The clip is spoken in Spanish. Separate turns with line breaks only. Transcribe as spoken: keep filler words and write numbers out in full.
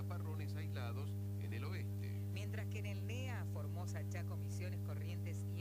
chaparrones aislados en el oeste.
Mientras que en el N E A, Formosa, Chaco, Misiones, Corrientes